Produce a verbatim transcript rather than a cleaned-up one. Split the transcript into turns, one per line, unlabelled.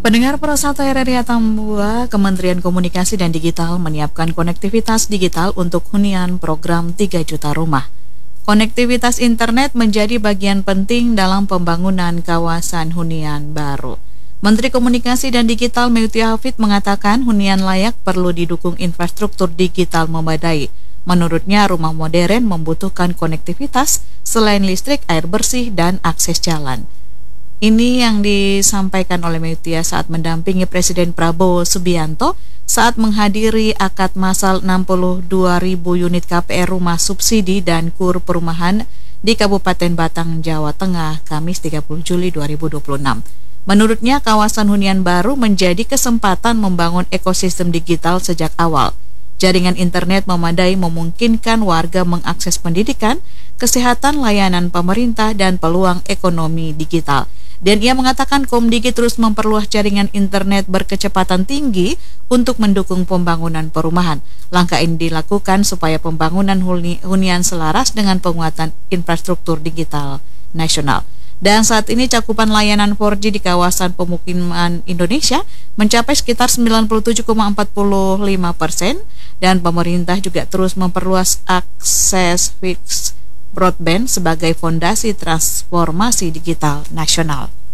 Pendengar Pro satu R R I Atambua, Kementerian Komunikasi dan Digital menyiapkan konektivitas digital untuk hunian program tiga juta rumah. Konektivitas internet menjadi bagian penting dalam pembangunan kawasan hunian baru. Menteri Komunikasi dan Digital Meuti Hafid mengatakan hunian layak perlu didukung infrastruktur digital memadai. Menurutnya, rumah modern membutuhkan konektivitas selain listrik, air bersih, dan akses jalan. Ini yang disampaikan oleh Meutia saat mendampingi Presiden Prabowo Subianto saat menghadiri akad massal enam puluh dua ribu unit K P R rumah subsidi dan kur perumahan di Kabupaten Batang, Jawa Tengah, Kamis tiga puluh Juli dua ribu dua puluh enam. Menurutnya, kawasan hunian baru menjadi kesempatan membangun ekosistem digital sejak awal. Jaringan internet memadai memungkinkan warga mengakses pendidikan, kesehatan, layanan pemerintah, dan peluang ekonomi digital. Dan ia mengatakan Komdigi terus memperluas jaringan internet berkecepatan tinggi untuk mendukung pembangunan perumahan. Langkah ini dilakukan supaya pembangunan huni, hunian selaras dengan penguatan infrastruktur digital nasional. Dan saat ini cakupan layanan empat G di kawasan pemukiman Indonesia mencapai sekitar sembilan puluh tujuh koma empat lima persen dan pemerintah juga terus memperluas akses fixed broadband sebagai fondasi transformasi digital nasional.